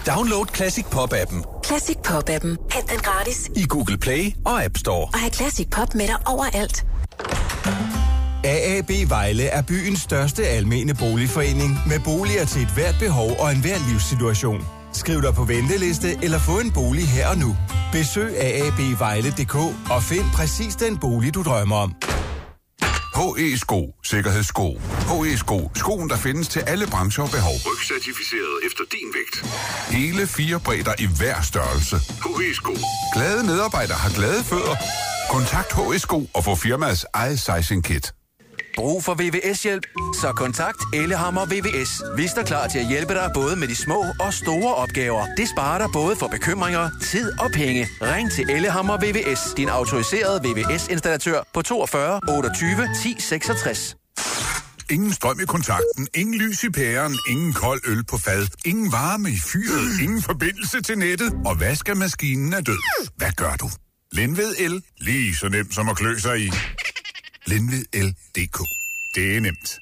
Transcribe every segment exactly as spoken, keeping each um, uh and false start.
Download Classic Pop-appen. Classic Pop-appen. Hent den gratis i Google Play og App Store. Og have Classic Pop med dig overalt. A A B Vejle er byens største almene boligforening med boliger til et hvert behov og enhver livssituation. Skriv dig på venteliste eller få en bolig her og nu. Besøg a a b vejle punktum d k og find præcis den bolig, du drømmer om. H E Sko. Sikkerhedssko. H E Sko. Skoen, der findes til alle brancher og behov. Rygcertificeret efter din vægt. Hele fire bredder i hver størrelse. H E Sko. Glade medarbejdere har glade fødder. Kontakt H E Sko og få firmaets eget sizing kit. Brug for V V S-hjælp? Så kontakt Ellehammer V V S. Vi står klar til at hjælpe dig både med de små og store opgaver. Det sparer dig både for bekymringer, tid og penge. Ring til Ellehammer V V S, din autoriserede V V S-installatør på toogfyrre otteogtyve ti seksogtres. Ingen strøm i kontakten, ingen lys i pæren, ingen kold øl på fad, ingen varme i fyret, ingen forbindelse til nettet, og vaskemaskinen er død. Hvad gør du? Lenved El. Lige så nemt som at klø sig i. Lenved El punktum d k. Det er nemt.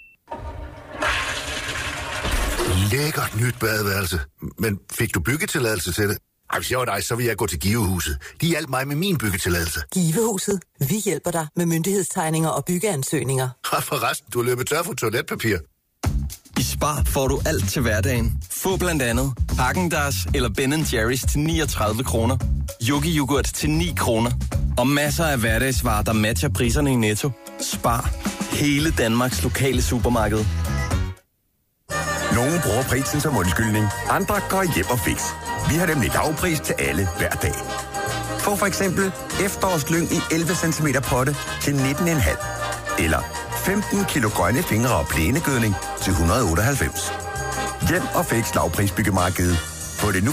Lækkert nyt badeværelse. Men fik du byggetilladelse til det? Ej, hvis jeg var dig, så vil jeg gå til Givehuset. De hjalp mig med min byggetilladelse. Givehuset. Vi hjælper dig med myndighedstegninger og byggeansøgninger. Og forresten, du har løbet tør for toiletpapir. I Spar får du alt til hverdagen. Få blandt andet Häagen-Dazs eller Ben and Jerry's til niogtredive kroner. Yogi Yoghurt til ni kroner. Og masser af hverdagsvarer, der matcher priserne i Netto. Spar. Hele Danmarks lokale supermarked. Nogle bruger prisen som undskyldning. Andre går hjem og fix. Vi har nemlig lavpris til alle hver dag. Få for eksempel efterårslyng i elleve centimeter potte til nitten komma fem. Eller femten kilo grønne fingre og plænegødning til et hundrede otteoghalvfems. Hjem og fix lavprisbyggemarkedet. Få det nu